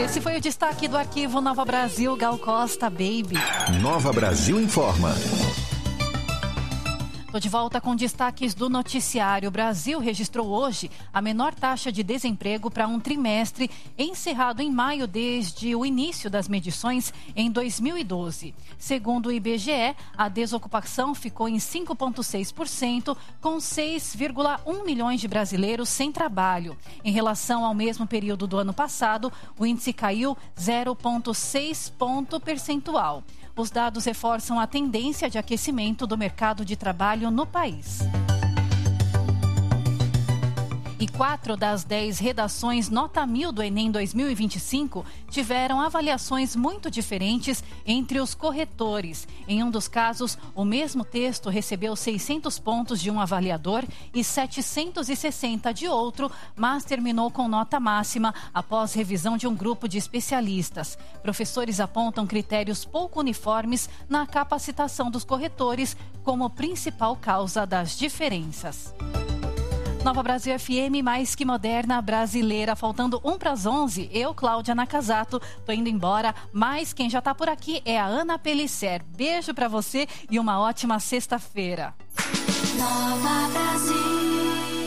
Esse foi o destaque do arquivo Nova Brasil, Gal Costa, Baby. Nova Brasil informa. Estou de volta com destaques do noticiário. O Brasil registrou hoje a menor taxa de desemprego para um trimestre, encerrado em maio desde o início das medições em 2012. Segundo o IBGE, a desocupação ficou em 5,6%, com 6,1 milhões de brasileiros sem trabalho. Em relação ao mesmo período do ano passado, o índice caiu 0,6 ponto percentual. Os dados reforçam a tendência de aquecimento do mercado de trabalho no país. E 4 das 10 redações nota 1000 do Enem 2025 tiveram avaliações muito diferentes entre os corretores. Em um dos casos, o mesmo texto recebeu 600 pontos de um avaliador e 760 de outro, mas terminou com nota máxima após revisão de um grupo de especialistas. Professores apontam critérios pouco uniformes na capacitação dos corretores como principal causa das diferenças. Nova Brasil FM, mais que moderna, brasileira. Faltando 11:01, eu, Cláudia Nakazato, tô indo embora, mas quem já tá por aqui é a Ana Pellicer. Beijo pra você e uma ótima sexta-feira. Nova Brasil.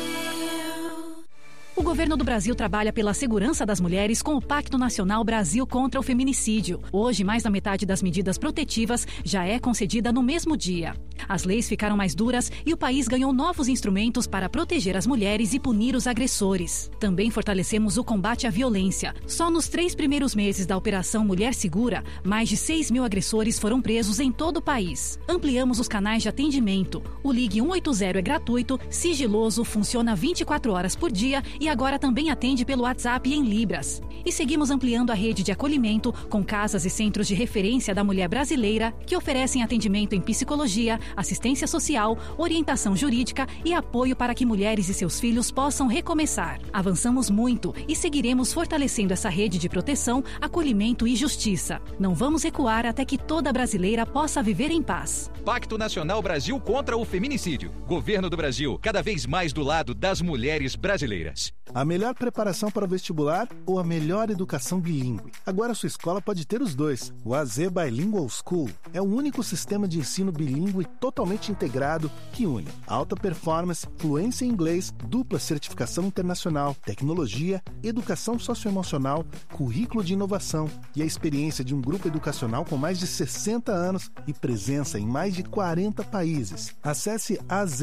O governo do Brasil trabalha pela segurança das mulheres com o Pacto Nacional Brasil contra o Feminicídio. Hoje, mais da metade das medidas protetivas já é concedida no mesmo dia. As leis ficaram mais duras e o país ganhou novos instrumentos para proteger as mulheres e punir os agressores. Também fortalecemos o combate à violência. Só nos 3 primeiros meses da Operação Mulher Segura, mais de 6 mil agressores foram presos em todo o país. Ampliamos os canais de atendimento. O Ligue 180 é gratuito, sigiloso, funciona 24 horas por dia e agora também atende pelo WhatsApp em Libras. E seguimos ampliando a rede de acolhimento com casas e centros de referência da mulher brasileira que oferecem atendimento em psicologia, assistência social, orientação jurídica e apoio para que mulheres e seus filhos possam recomeçar. Avançamos muito e seguiremos fortalecendo essa rede de proteção, acolhimento e justiça. Não vamos recuar até que toda brasileira possa viver em paz. Pacto Nacional Brasil contra o Feminicídio. Governo do Brasil, cada vez mais do lado das mulheres brasileiras. A melhor preparação para o vestibular ou a melhor educação bilíngue? Agora sua escola pode ter os dois. O AZ Bilingual School é o único sistema de ensino bilíngue totalmente integrado que une alta performance, fluência em inglês, dupla certificação internacional, tecnologia, educação socioemocional, currículo de inovação e a experiência de um grupo educacional com mais de 60 anos e presença em mais de 40 países. Acesse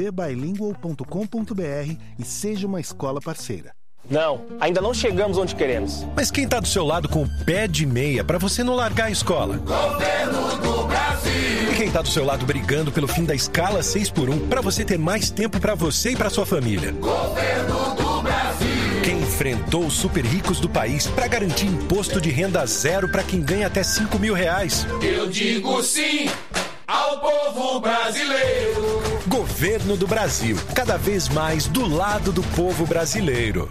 azbilingual.com.br e seja uma escola parceira. Não, ainda não chegamos onde queremos. Mas quem tá do seu lado com o pé de meia pra você não largar a escola? Governo do Brasil. E quem tá do seu lado brigando pelo fim da escala 6x1 pra você ter mais tempo pra você e pra sua família? Governo do Brasil. Quem enfrentou os super ricos do país pra garantir imposto de renda zero pra quem ganha até R$5.000? Eu digo sim ao povo brasileiro. Governo do Brasil, cada vez mais do lado do povo brasileiro.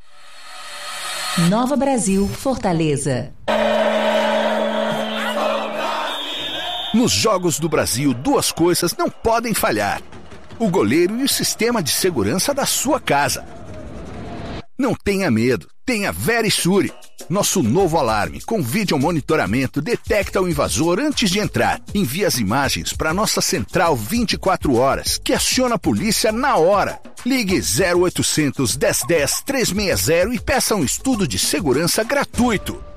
Nova Brasil, Fortaleza. Nos Jogos do Brasil, 2 coisas não podem falhar: o goleiro e o sistema de segurança da sua casa. Não tenha medo, tenha Verisure. Nosso novo alarme com vídeo monitoramento detecta o invasor antes de entrar. Envia as imagens para nossa central 24 horas, que aciona a polícia na hora. Ligue 0800 1010 360 e peça um estudo de segurança gratuito.